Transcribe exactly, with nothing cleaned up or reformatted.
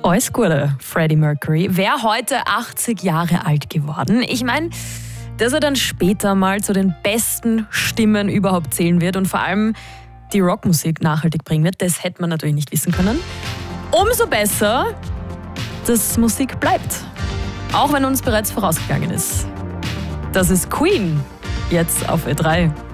Alles Gute, Freddie Mercury. Wäre heute achtzig Jahre alt geworden. Ich meine, dass er dann später mal zu den besten Stimmen überhaupt zählen wird und vor allem die Rockmusik nachhaltig bringen wird, das hätte man natürlich nicht wissen können. Umso besser, dass Musik bleibt. Auch wenn uns bereits vorausgegangen ist. Das ist Queen, jetzt auf Ö drei.